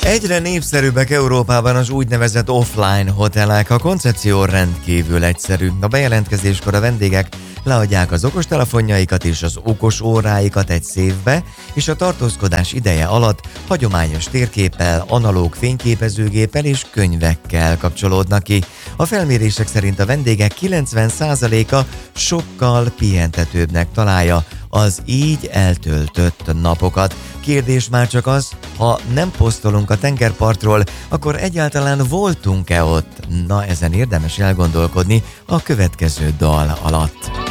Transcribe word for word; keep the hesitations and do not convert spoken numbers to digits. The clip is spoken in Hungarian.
Egyre népszerűbbek Európában az úgynevezett offline hotelek. A koncepció rendkívül egyszerű. A bejelentkezéskor a vendégek leadják az okostelefonjaikat és az okos óráikat egy széfbe, és a tartózkodás ideje alatt hagyományos térképpel, analóg fényképezőgéppel és könyvekkel kapcsolódnak ki. A felmérések szerint a vendégek kilencven százaléka sokkal pihentetőbbnek találja az így eltöltött napokat. Kérdés már csak az, ha nem posztolunk a tengerpartról, akkor egyáltalán voltunk-e ott? Na, ezen érdemes elgondolkodni a következő dal alatt.